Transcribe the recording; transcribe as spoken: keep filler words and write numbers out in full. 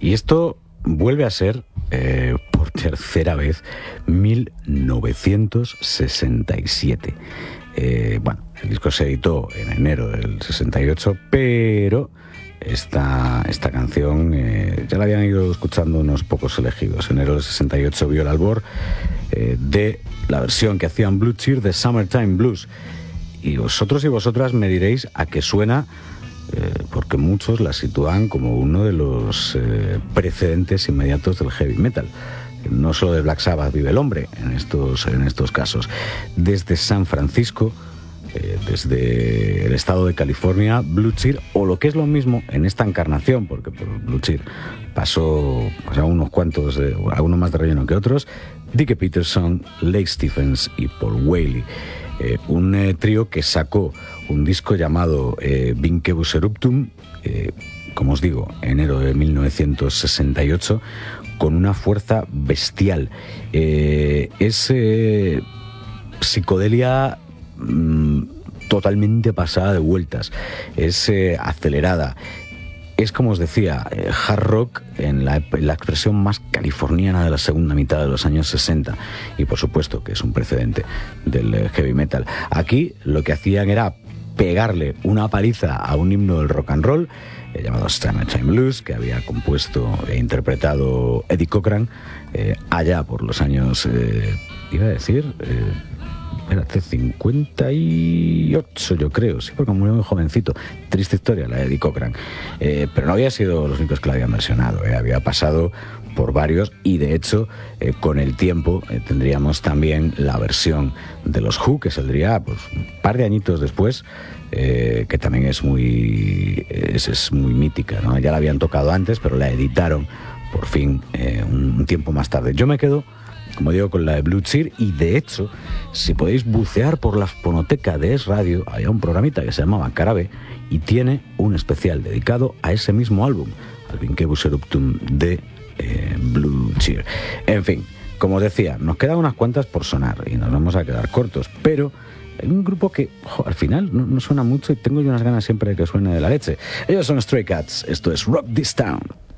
Y esto vuelve a ser, eh, por tercera vez, mil novecientos sesenta y siete. Eh, bueno, el disco se editó en enero del sesenta y ocho, pero esta, esta canción eh, ya la habían ido escuchando unos pocos elegidos. En enero del sesenta y ocho vio el albor eh, de la versión que hacían Blue Cheer de Summertime Blues. Y vosotros y vosotras me diréis a qué suena, eh, porque muchos la sitúan como uno de los eh, precedentes inmediatos del heavy metal. No solo de Black Sabbath vive el hombre en estos, en estos casos. Desde San Francisco, eh, desde el estado de California, Blue Cheer, o lo que es lo mismo en esta encarnación, porque por Blue Cheer pasó pues, a unos cuantos, eh, algunos más de relleno que otros, Dickie Peterson, Lake Stephens y Paul Whaley. Eh, un eh, trío que sacó un disco llamado eh, Vincebus Eruptum, eh, como os digo, enero de mil novecientos sesenta y ocho, con una fuerza bestial. Eh, es eh, psicodelia mmm, totalmente pasada de vueltas, es eh, acelerada. Es, como os decía, eh, hard rock en la, en la expresión más californiana de la segunda mitad de los años sesenta, y por supuesto que es un precedente del eh, heavy metal. Aquí lo que hacían era pegarle una paliza a un himno del rock and roll eh, llamado Summertime Blues, que había compuesto e interpretado Eddie Cochran eh, allá por los años, eh, iba a decir... Eh, espérate, cincuenta y ocho yo creo, sí, porque murió muy jovencito. Triste historia la de Eddie Cochran, eh, pero no había sido los únicos que la habían versionado, eh, había pasado por varios, y de hecho eh, con el tiempo eh, tendríamos también la versión de los Who, que saldría pues, un par de añitos después, eh, que también es muy es, es muy mítica, ¿no? Ya la habían tocado antes, pero la editaron por fin eh, un, un tiempo más tarde. Yo me quedo, como digo, con la de Blue Cheer, y de hecho, si podéis bucear por la fonoteca de Es Radio, había un programita que se llamaba Cara B y tiene un especial dedicado a ese mismo álbum, al Vincebus Eruptum de eh, Blue Cheer. En fin, como os decía, nos quedan unas cuantas por sonar y nos vamos a quedar cortos, pero hay un grupo que jo, al final no, no suena mucho y tengo yo unas ganas siempre de que suene de la leche. Ellos son Stray Cats, esto es Rock This Town.